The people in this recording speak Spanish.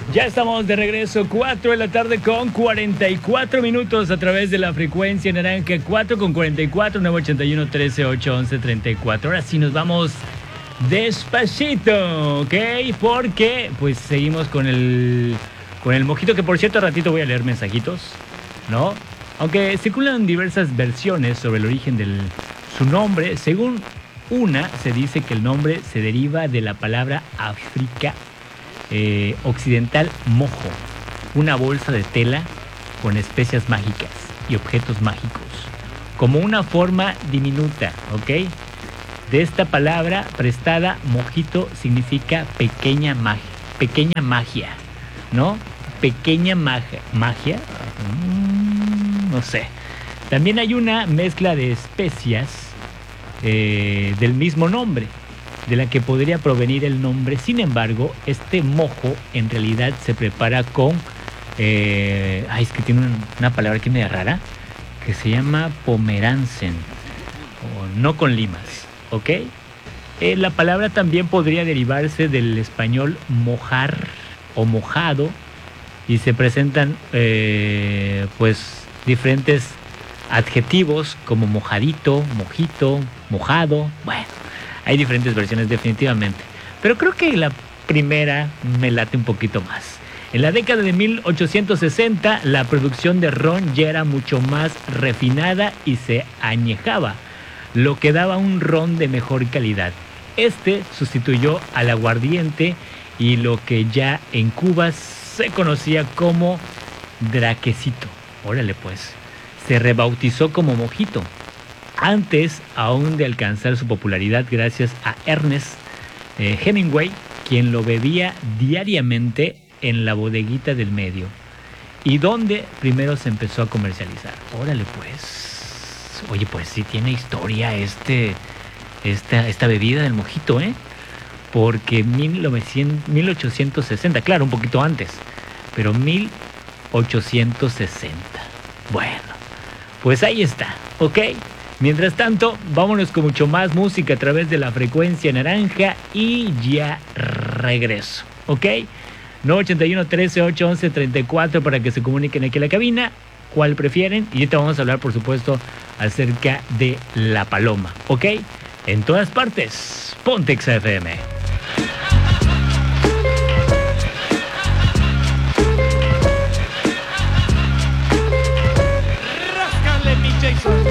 Ya estamos de regreso, 4 de la tarde con 44 minutos a través de la frecuencia naranja, 4 con 44, 981 13 8 11 34. Ahora sí nos vamos despacito, ¿ok? Porque pues seguimos con el mojito, que por cierto, a ratito voy a leer mensajitos, ¿no? Aunque circulan diversas versiones sobre el origen de su nombre, según una se dice que el nombre se deriva de la palabra África occidental mojo, una bolsa de tela con especias mágicas y objetos mágicos, como una forma diminuta, ¿ok? De esta palabra prestada, mojito significa pequeña magia, ¿no? Pequeña magia, no sé. También hay una mezcla de especias del mismo nombre, de la que podría provenir el nombre. Sin embargo, este mojo en realidad se prepara con es que tiene una palabra que es media rara, que se llama pomeranzen, o no con limas, ¿ok? La palabra también podría derivarse del español mojar o mojado, y se presentan pues diferentes adjetivos como mojadito, mojito, mojado. Bueno, hay diferentes versiones definitivamente, pero creo que la primera me late un poquito más. En la década de 1860, la producción de ron ya era mucho más refinada y se añejaba, lo que daba un ron de mejor calidad. Este sustituyó al aguardiente y lo que ya en Cuba se conocía como draquecito. Órale pues, se rebautizó como mojito, antes aún de alcanzar su popularidad gracias a Ernest Hemingway, quien lo bebía diariamente en la bodeguita del medio, y donde primero se empezó a comercializar. Órale pues, oye, pues sí tiene historia esta bebida del mojito, porque 1860, claro, un poquito antes, pero 1860. Bueno, pues ahí está, ¿ok? Mientras tanto, vámonos con mucho más música a través de la frecuencia naranja y ya regreso, ¿ok? 981 13 8 11 34 para que se comuniquen aquí a la cabina. ¿Cuál prefieren? Y ahorita vamos a hablar, por supuesto, acerca de la paloma, ¿ok? En todas partes, Ponte Exa FM. Rascale, mi Jason.